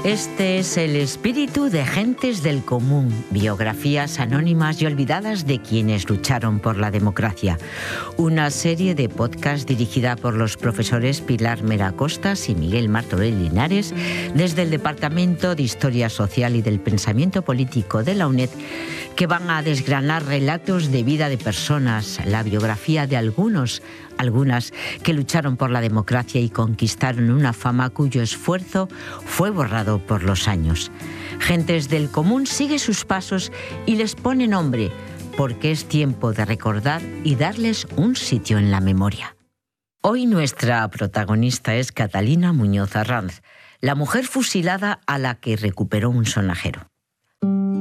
Este es el espíritu de Gentes del Común, biografías anónimas y olvidadas de quienes lucharon por la democracia. Una serie de podcast dirigida por los profesores Pilar Mera Costas y Miguel Martorell Linares desde el Departamento de Historia Social y del Pensamiento Político de la UNED, que van a desgranar relatos de vida de personas, la biografía de algunas que lucharon por la democracia y conquistaron una fama cuyo esfuerzo fue borrado por los años. Gentes del Común sigue sus pasos y les pone nombre, porque es tiempo de recordar y darles un sitio en la memoria. Hoy nuestra protagonista es Catalina Muñoz Arranz, la mujer fusilada a la que recuperó un sonajero.